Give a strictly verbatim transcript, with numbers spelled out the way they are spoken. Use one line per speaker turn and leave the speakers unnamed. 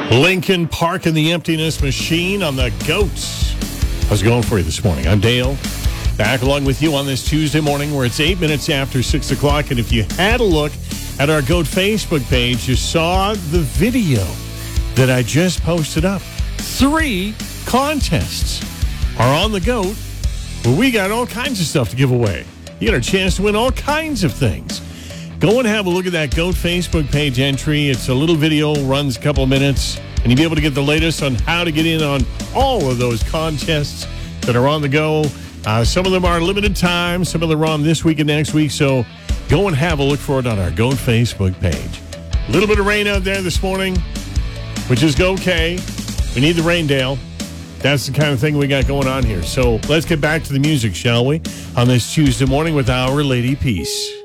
Lincoln Park and the Emptiness Machine on the Goats. How's it going for you this morning? I'm Dale, back along with you on this Tuesday morning where it's eight minutes after six o'clock. And if you had a look at our Goat Facebook page, you saw the video that I just posted up. Three contests are on the Goat where we got all kinds of stuff to give away. You got a chance to win all kinds of things. Go and have a look at that Goat Facebook page entry. It's a little video, runs a couple of minutes, and you'll be able to get the latest on how to get in on all of those contests that are on the go. Uh, some of them are limited time. Some of them are on this week and next week. So go and have a look for it on our Goat Facebook page. A little bit of rain out there this morning, which is okay. We need the rain, Dale. That's the kind of thing we got going on here. So let's get back to the music, shall we? On this Tuesday morning with Our Lady Peace.